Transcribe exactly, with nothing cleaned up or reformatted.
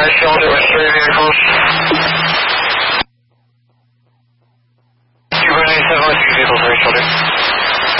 right shoulder with three vehicles. Cuba ninety-seven with three vehicles, right shoulder.